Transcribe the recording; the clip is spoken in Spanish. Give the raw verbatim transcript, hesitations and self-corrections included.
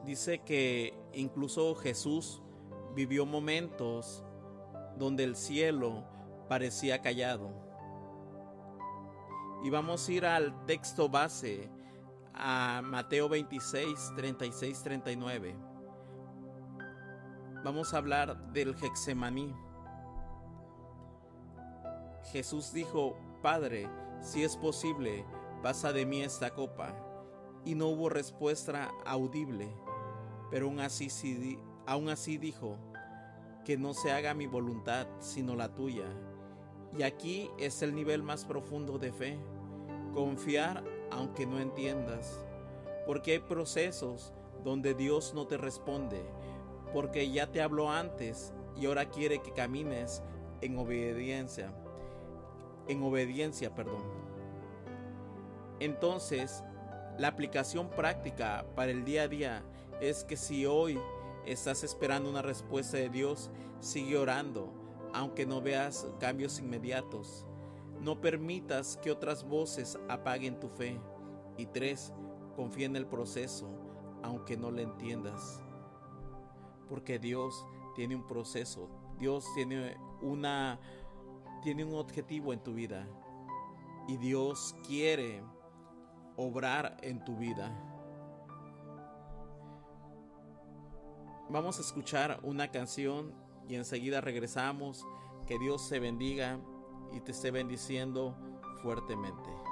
Dice que incluso Jesús vivió momentos donde el cielo parecía callado. Y vamos a ir al texto base, a Mateo veintiséis, treinta y seis, treinta y nueve. Vamos a hablar del Getsemaní. Jesús dijo: Padre, si es posible, pasa de mí esta copa. Y no hubo respuesta audible, pero aún así, sí, aún así dijo: que no se haga mi voluntad, sino la tuya. Y aquí es el nivel más profundo de fe: confiar aunque no entiendas, porque hay procesos donde Dios no te responde, porque ya te habló antes y ahora quiere que camines en obediencia, en obediencia, perdón. Entonces, la aplicación práctica para el día a día es que si hoy estás esperando una respuesta de Dios, sigue orando, aunque no veas cambios inmediatos. No permitas que otras voces apaguen tu fe. Y tres, confía en el proceso, aunque no lo entiendas. Porque Dios tiene un proceso, Dios tiene una, tiene un objetivo en tu vida. Y Dios quiere obrar en tu vida. Vamos a escuchar una canción y enseguida regresamos. Que Dios te bendiga y te esté bendiciendo fuertemente.